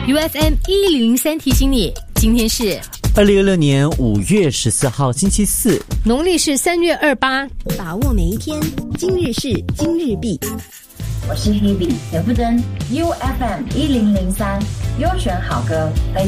UFM 1003提醒你，今天是 2026年5月14号星期四， 农历是3月28。 把握每一天，今日事今日毕。 我是 Hebe 田馥甄 ，UFM 1003优选好歌，带